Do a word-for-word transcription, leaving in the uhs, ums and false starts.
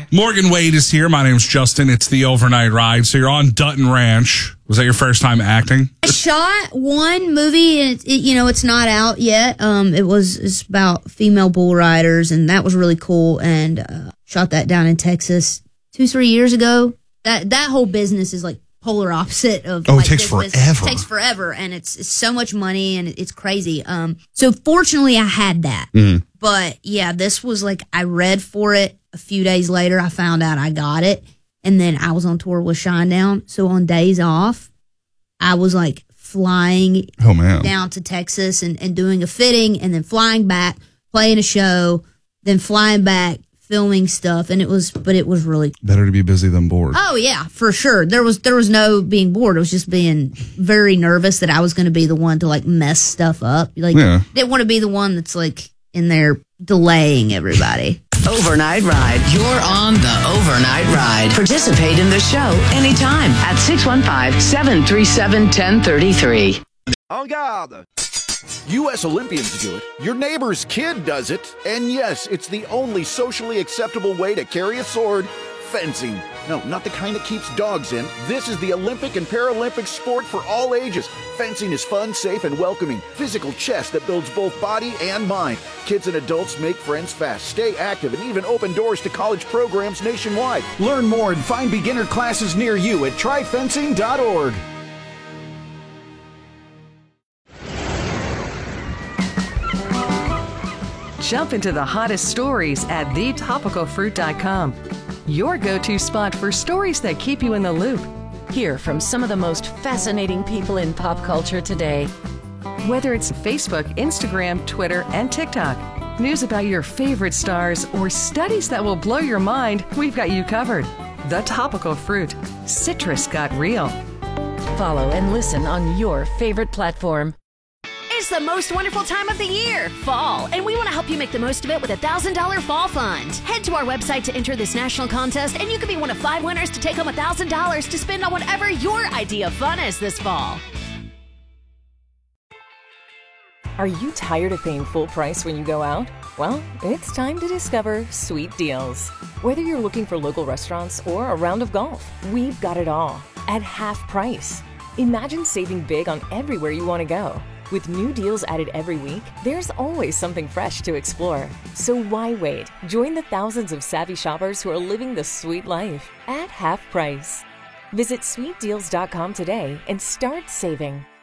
Morgan Wade is here. My name's Justin. It's the Overnight Ride. So you're on Dutton Ranch. Was that your first time acting? I shot one movie, and it, it, you know, it's not out yet. Um, it was it's about female bull riders, and that was really cool. And uh, shot that down in Texas two, three years ago. That that whole business is like polar opposite of. Oh, like, it takes this forever. business. It takes forever, and it's, it's so much money, and it's crazy. Um, so fortunately, I had that. Mm. But yeah, this was like I read for it. A few days later, I found out I got it, and then I was on tour with Shinedown. So on days off, I was like flying oh, man. down to Texas and, and doing a fitting, and then flying back, playing a show, then flying back, filming stuff, and it was, but it was really better to be busy than bored. Oh yeah, for sure. There was there was no being bored. It was just being very nervous that I was going to be the one to like mess stuff up. Like, yeah. Didn't want to be the one that's like in there delaying everybody. Overnight Ride. You're on the Overnight Ride. Participate in the show anytime at six one five, seven three seven, one zero three three. En garde! U S Olympians do it, your neighbor's kid does it, and yes, it's the only socially acceptable way to carry a sword: fencing. No, not the kind that keeps dogs in. This is the Olympic and Paralympic sport for all ages. Fencing is fun, safe, and welcoming. Physical chess that builds both body and mind. Kids and adults make friends fast, stay active, and even open doors to college programs nationwide. Learn more and find beginner classes near you at try fencing dot org. Jump into the hottest stories at the topical fruit dot com. Your go-to spot for stories that keep you in the loop. Hear from some of the most fascinating people in pop culture today. Whether it's Facebook, Instagram, Twitter, and TikTok, news about your favorite stars, or studies that will blow your mind, we've got you covered. The Topical Fruit. Citrus got real. Follow and listen on your favorite platform. It's the most wonderful time of the year, fall, and we want to help you make the most of it with a one thousand dollars Fall Fund. Head to our website to enter this national contest, and you could be one of five winners to take home one thousand dollars to spend on whatever your idea of fun is this fall. Are you tired of paying full price when you go out? Well, it's time to discover Sweet Deals. Whether you're looking for local restaurants or a round of golf, we've got it all at half price. Imagine saving big on everywhere you want to go. With new deals added every week, there's always something fresh to explore. So why wait? Join the thousands of savvy shoppers who are living the sweet life at half price. Visit sweet deals dot com today and start saving.